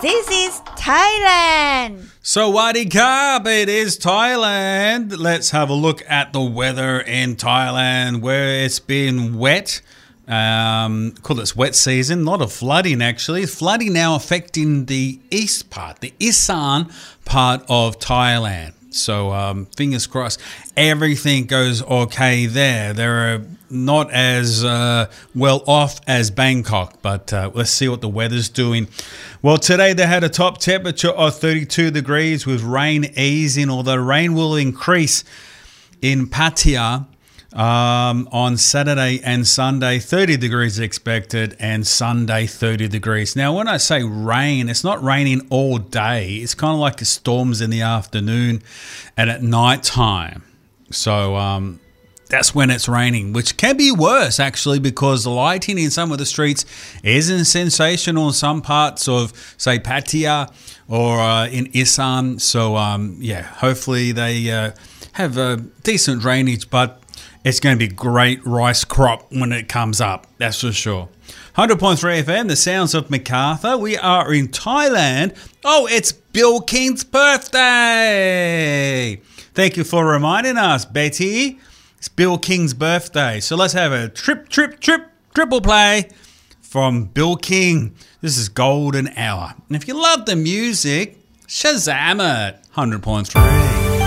This is Thailand. Sawadee Krap, it is Thailand. Let's have a look at the weather in Thailand where it's been wet. Call this wet season. A lot of flooding actually. Flooding now affecting the east part, the Isan part of Thailand. So fingers crossed everything goes okay there. They're not as well off as Bangkok, but let's see what the weather's doing. Well, today they had a top temperature of 32 degrees with rain easing, although rain will increase in Pattaya on Saturday and Sunday. 30 degrees expected, and Sunday 30 degrees. Now, when I say rain, it's not raining all day. It's kind of like the storms in the afternoon and at night time. So that's when it's raining, which can be worse actually, because the lighting in some of the streets isn't sensational in some parts of, say, Pattaya or in Isan. So yeah, hopefully they have a decent drainage, but it's going to be great rice crop when it comes up, that's for sure. 100.3 FM, the sounds of MacArthur. We are in Thailand. Oh, it's Bill King's birthday. Thank you for reminding us, Betty. It's Bill King's birthday. So let's have a triple play from Bill King. This is Golden Hour. And if you love the music, Shazam it. 100.3.